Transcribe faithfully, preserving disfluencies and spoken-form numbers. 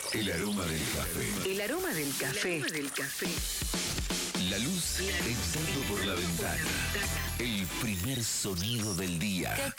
El aroma del café. El aroma del café. El aroma del café. La luz entrando por la ventana. El primer sonido del día.